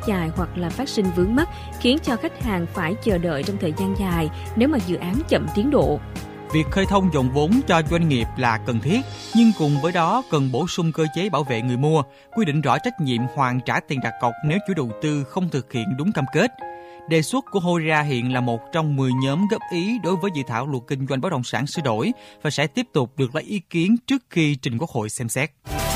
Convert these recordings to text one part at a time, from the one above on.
dài hoặc là phát sinh vướng mắc, khiến cho khách hàng phải chờ đợi trong thời gian dài nếu mà dự án chậm tiến độ. Việc khơi thông dòng vốn cho doanh nghiệp là cần thiết, nhưng cùng với đó cần bổ sung cơ chế bảo vệ người mua, quy định rõ trách nhiệm hoàn trả tiền đặt cọc nếu chủ đầu tư không thực hiện đúng cam kết. Đề xuất của Hora hiện là một trong 10 nhóm góp ý đối với dự thảo luật kinh doanh bất động sản sửa đổi và sẽ tiếp tục được lấy ý kiến trước khi trình Quốc hội xem xét.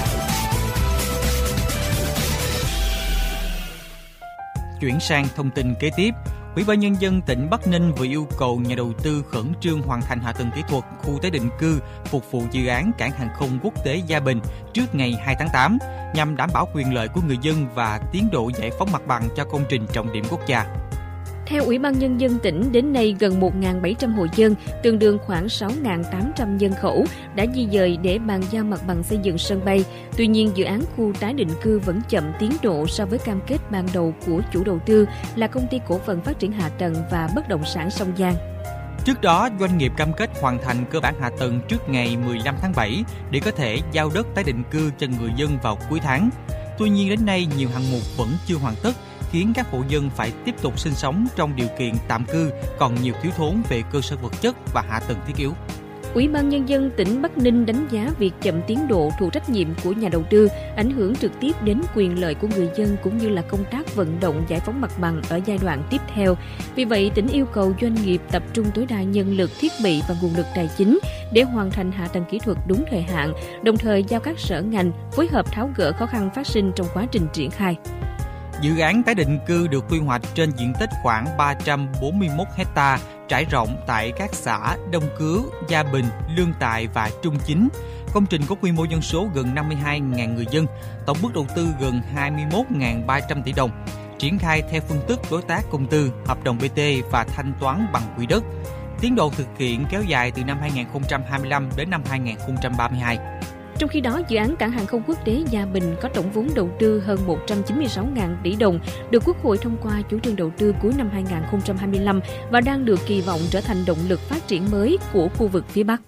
Chuyển sang thông tin kế tiếp, Ủy ban Nhân dân tỉnh Bắc Ninh vừa yêu cầu nhà đầu tư khẩn trương hoàn thành hạ tầng kỹ thuật khu tái định cư phục vụ dự án cảng hàng không quốc tế Gia Bình trước ngày 2 tháng 8 nhằm đảm bảo quyền lợi của người dân và tiến độ giải phóng mặt bằng cho công trình trọng điểm quốc gia. Theo Ủy ban Nhân dân tỉnh, đến nay gần 1.700 hộ dân, tương đương khoảng 6.800 nhân khẩu, đã di dời để bàn giao mặt bằng xây dựng sân bay. Tuy nhiên, dự án khu tái định cư vẫn chậm tiến độ so với cam kết ban đầu của chủ đầu tư là Công ty Cổ phần Phát triển Hạ tầng và Bất động sản Sông Giang. Trước đó, doanh nghiệp cam kết hoàn thành cơ bản hạ tầng trước ngày 15 tháng 7 để có thể giao đất tái định cư cho người dân vào cuối tháng. Tuy nhiên, đến nay nhiều hạng mục vẫn chưa hoàn tất, khiến các hộ dân phải tiếp tục sinh sống trong điều kiện tạm cư còn nhiều thiếu thốn về cơ sở vật chất và hạ tầng thiết yếu. Ủy ban Nhân dân tỉnh Bắc Ninh đánh giá việc chậm tiến độ thuộc trách nhiệm của nhà đầu tư, ảnh hưởng trực tiếp đến quyền lợi của người dân cũng như là công tác vận động giải phóng mặt bằng ở giai đoạn tiếp theo. Vì vậy, tỉnh yêu cầu doanh nghiệp tập trung tối đa nhân lực, thiết bị và nguồn lực tài chính để hoàn thành hạ tầng kỹ thuật đúng thời hạn, đồng thời giao các sở ngành phối hợp tháo gỡ khó khăn phát sinh trong quá trình triển khai. Dự án tái định cư được quy hoạch trên diện tích khoảng 341 ha, trải rộng tại các xã Đông Cứu, Gia Bình, Lương Tài và Trung Chính. Công trình có quy mô dân số gần 52.000 người dân, tổng mức đầu tư gần 21.300 tỷ đồng. Triển khai theo phương thức đối tác công tư, hợp đồng BT và thanh toán bằng quỹ đất. Tiến độ thực hiện kéo dài từ năm 2025 đến năm 2032. Trong khi đó, dự án cảng hàng không quốc tế Gia Bình có tổng vốn đầu tư hơn 196.000 tỷ đồng, được Quốc hội thông qua chủ trương đầu tư cuối năm 2025 và đang được kỳ vọng trở thành động lực phát triển mới của khu vực phía Bắc.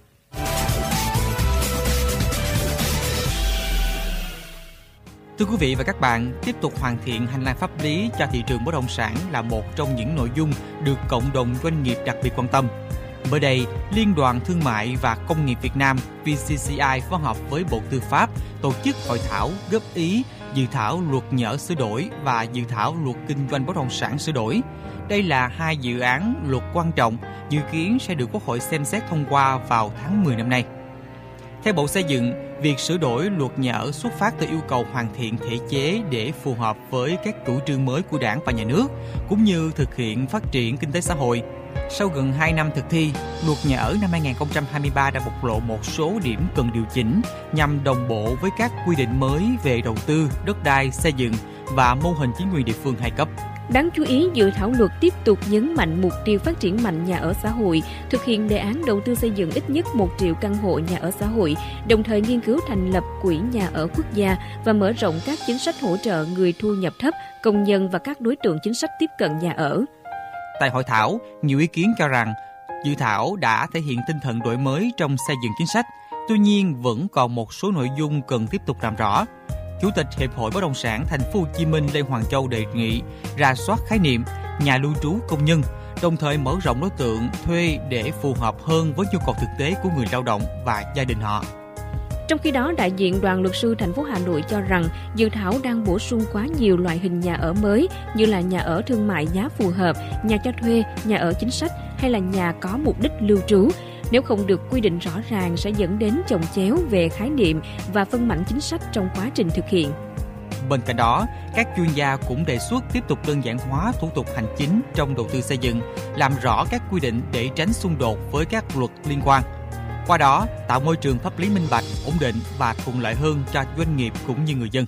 Thưa quý vị và các bạn, tiếp tục hoàn thiện hành lang pháp lý cho thị trường bất động sản là một trong những nội dung được cộng đồng doanh nghiệp đặc biệt quan tâm. Mới đây, Liên đoàn Thương mại và Công nghiệp Việt Nam VCCI phối hợp với Bộ Tư pháp tổ chức hội thảo góp ý dự thảo luật nhà ở sửa đổi và dự thảo luật kinh doanh bất động sản sửa đổi. Đây là hai dự án luật quan trọng, dự kiến sẽ được Quốc hội xem xét thông qua vào tháng 10 năm nay. Theo Bộ Xây dựng, việc sửa đổi luật nhà ở xuất phát từ yêu cầu hoàn thiện thể chế để phù hợp với các chủ trương mới của Đảng và Nhà nước, cũng như thực hiện phát triển kinh tế xã hội. Sau gần 2 năm thực thi, luật nhà ở năm 2023 đã bộc lộ một số điểm cần điều chỉnh nhằm đồng bộ với các quy định mới về đầu tư, đất đai, xây dựng và mô hình chính quyền địa phương hai cấp. Đáng chú ý, dự thảo luật tiếp tục nhấn mạnh mục tiêu phát triển mạnh nhà ở xã hội, thực hiện đề án đầu tư xây dựng ít nhất 1 triệu căn hộ nhà ở xã hội, đồng thời nghiên cứu thành lập quỹ nhà ở quốc gia và mở rộng các chính sách hỗ trợ người thu nhập thấp, công nhân và các đối tượng chính sách tiếp cận nhà ở. Tại hội thảo, nhiều ý kiến cho rằng dự thảo đã thể hiện tinh thần đổi mới trong xây dựng chính sách, tuy nhiên vẫn còn một số nội dung cần tiếp tục làm rõ. Chủ tịch Hiệp hội Bất động sản Thành phố Hồ Chí Minh Lê Hoàng Châu đề nghị rà soát khái niệm nhà lưu trú công nhân, đồng thời mở rộng đối tượng thuê để phù hợp hơn với nhu cầu thực tế của người lao động và gia đình họ. Trong khi đó, đại diện Đoàn luật sư thành phố Hà Nội cho rằng dự thảo đang bổ sung quá nhiều loại hình nhà ở mới như là nhà ở thương mại giá phù hợp, nhà cho thuê, nhà ở chính sách hay là nhà có mục đích lưu trú. Nếu không được quy định rõ ràng sẽ dẫn đến chồng chéo về khái niệm và phân mảnh chính sách trong quá trình thực hiện. Bên cạnh đó, các chuyên gia cũng đề xuất tiếp tục đơn giản hóa thủ tục hành chính trong đầu tư xây dựng, làm rõ các quy định để tránh xung đột với các luật liên quan. Qua đó, tạo môi trường pháp lý minh bạch, ổn định và thuận lợi hơn cho doanh nghiệp cũng như người dân.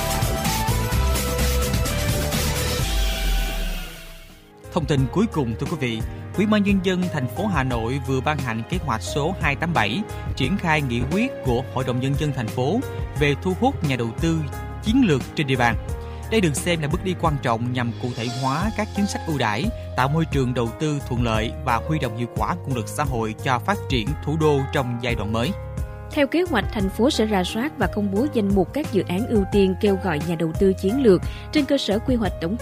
Thông tin cuối cùng thưa quý vị, Ủy ban Nhân dân thành phố Hà Nội vừa ban hành kế hoạch số 287 triển khai nghị quyết của Hội đồng Nhân dân thành phố về thu hút nhà đầu tư chiến lược trên địa bàn. Đây được xem là bước đi quan trọng nhằm cụ thể hóa các chính sách ưu đãi, tạo môi trường đầu tư thuận lợi và huy động hiệu quả nguồn lực xã hội cho phát triển thủ đô trong giai đoạn mới. Theo kế hoạch, thành phố sẽ rà soát và công bố danh mục các dự án ưu tiên kêu gọi nhà đầu tư chiến lược trên cơ sở quy hoạch tổng